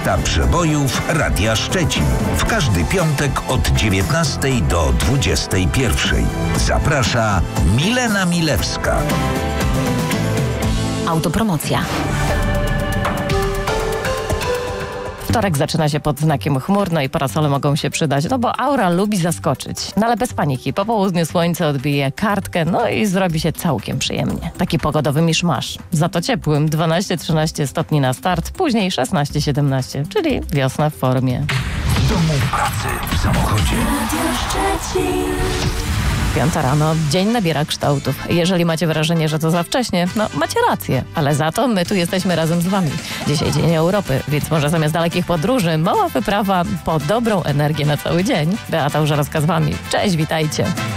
Lista przebojów Radia Szczecin. W każdy piątek od 19 do 21. Zaprasza Milena Milewska. Autopromocja. Wtorek zaczyna się pod znakiem chmur, no i parasole mogą się przydać, no bo aura lubi zaskoczyć. No ale bez paniki, po południu słońce odbije kartkę, no i zrobi się całkiem przyjemnie. Taki pogodowy miszmasz. Za to ciepłym 12-13 stopni na start, później 16-17, czyli wiosna w formie. W domu, pracy, w samochodzie. 5 rano, dzień nabiera kształtów. Jeżeli macie wrażenie, że to za wcześnie, no macie rację, ale za to my tu jesteśmy razem z wami. Dzisiaj Dzień Europy, więc może zamiast dalekich podróży, mała wyprawa po dobrą energię na cały dzień. Beata Użarowska z wami. Cześć, witajcie.